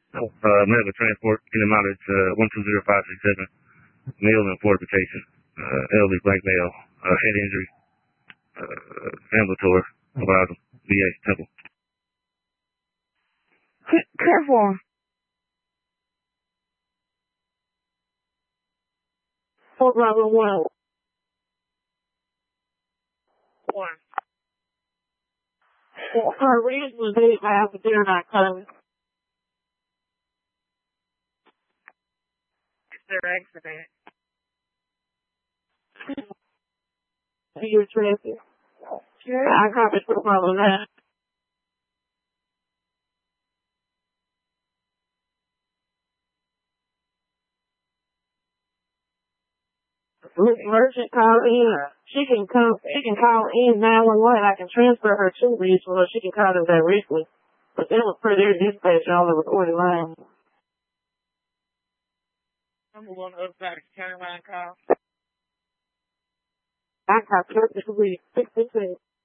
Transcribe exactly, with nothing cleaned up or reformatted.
Uh, medical transport in the mileage, uh, one two zero five six seven. Meal and fortification. Uh, elderly blank male. Uh, head injury. Uh, ambulatory. About V A Temple. Careful. Four Bravo one. One. Well, her reason was eight miles a deer not coming. It's their accident. You're traffic. Sure. I copy for problem that. Look, merchant call in. She can come. She can call in nine one one. I can transfer her to regional, or she can call them directly. But they will put their dispatch on the recorded line. Number one, other side of the county line call. I call perfectly six six eight.